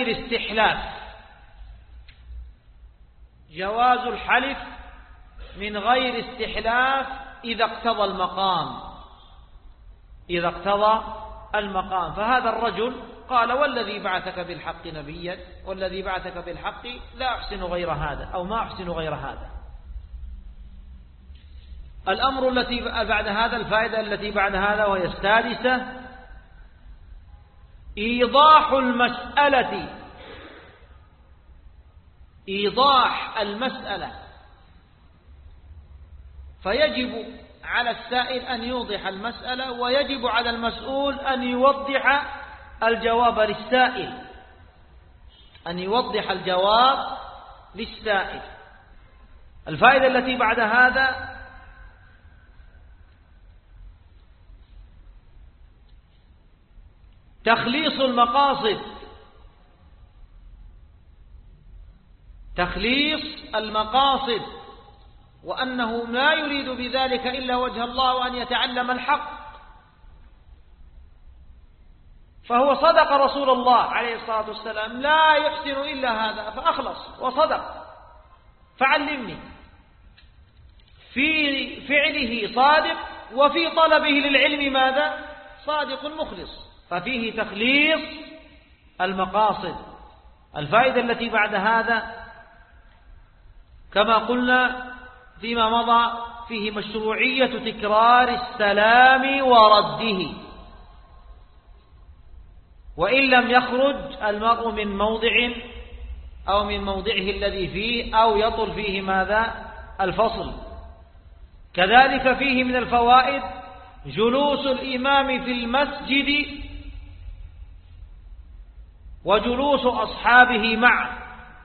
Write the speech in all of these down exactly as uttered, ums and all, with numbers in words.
غير استحلاف، جواز الحلف من غير استحلاف إذا اقتضى المقام، إذا اقتضى المقام. فهذا الرجل قال والذي بعثك بالحق نبيا والذي بعثك بالحق لا أحسن غير هذا، أو ما أحسن غير هذا. الأمر التي بعد هذا، الفائدة التي بعد هذا وهي السادسة، إيضاح المسألة، إيضاح المسألة. فيجب على السائل أن يوضح المسألة، ويجب على المسؤول أن يوضح الجواب للسائل، أن يوضح الجواب للسائل. الفائدة التي بعد هذا تخليص المقاصد، تخليص المقاصد، وأنه لا يريد بذلك إلا وجه الله وأن يتعلم الحق. فهو صدق رسول الله عليه الصلاة والسلام، لا يحسن إلا هذا، فأخلص وصدق، فعلمني. في فعله صادق، وفي طلبه للعلم ماذا؟ صادق مخلص. ففيه تخليص المقاصد. الفائدة التي بعد هذا كما قلنا فيما مضى، فيه مشروعية تكرار السلام ورده، وإن لم يخرج المرء من موضع أو من موضعه الذي فيه، أو يطل فيه ماذا؟ الفصل. كذلك فيه من الفوائد جلوس الإمام في المسجد وجلوس أصحابه معه.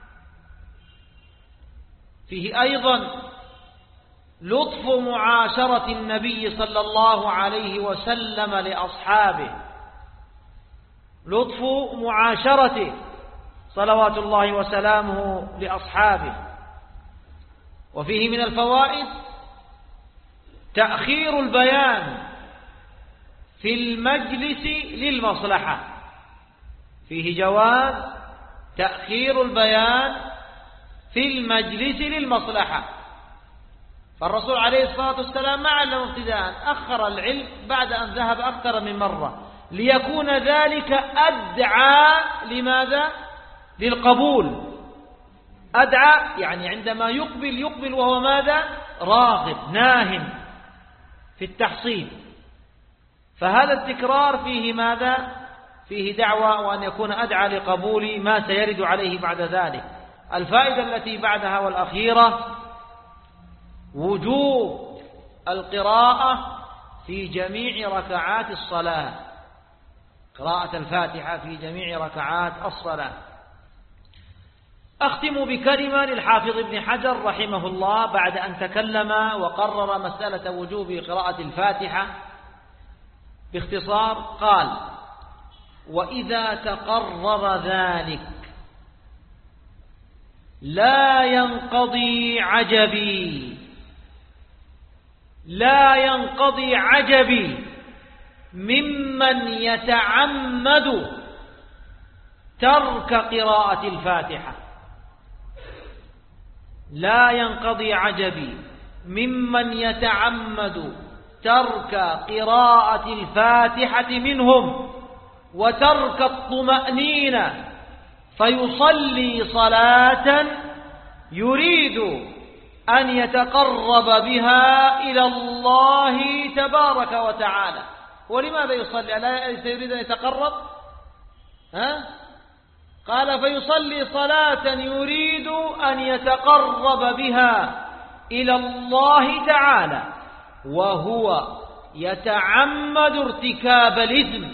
فيه أيضا لطف معاشرة النبي صلى الله عليه وسلم لأصحابه، لطف معاشرته صلوات الله وسلامه لأصحابه. وفيه من الفوائد تأخير البيان في المجلس للمصلحة، فيه جواز تأخير البيان في المجلس للمصلحة. فالرسول عليه الصلاة والسلام ما علم ابتداء، أخر العلم بعد أن ذهب أكثر من مرة، ليكون ذلك أدعى لماذا؟ للقبول. أدعى يعني عندما يقبل يقبل وهو ماذا؟ راغب ناه في التحصيل. فهذا التكرار فيه ماذا؟ فيه دعوة، وأن يكون أدعى لقبول ما سيرد عليه بعد ذلك. الفائدة التي بعدها والأخيرة وجوب القراءة في جميع ركعات الصلاة، قراءة الفاتحة في جميع ركعات الصلاة. أختم بكلمة للحافظ ابن حجر رحمه الله بعد أن تكلم وقرر مسألة وجوب قراءة الفاتحة باختصار. قال: وإذا تقرر ذلك لا ينقضي عجبي، لا ينقضي عجبي ممن يتعمد ترك قراءة الفاتحة، لا ينقضي عجبي ممن يتعمد ترك قراءة الفاتحة منهم وترك الطمأنينة، فيصلي صلاة يريد أن يتقرب بها إلى الله تبارك وتعالى. ولماذا يصلي؟ ألا يريد أن يتقرب؟ ها؟ قال: فيصلي صلاة يريد أن يتقرب بها إلى الله تعالى وهو يتعمد ارتكاب الإثم،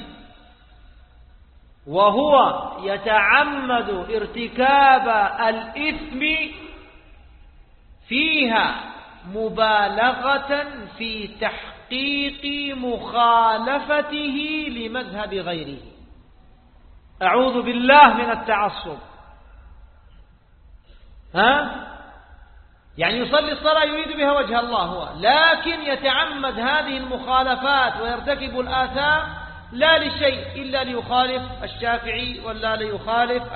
وهو يتعمد ارتكاب الإثم فيها مبالغة في تحقيق مخالفته لمذهب غيره. أعوذ بالله من التعصب. ها؟ يعني يصلي الصلاة يريد بها وجه الله هو، لكن يتعمد هذه المخالفات ويرتكب الآثام لا لشيء إلا ليخالف الشافعي ولا ليخالف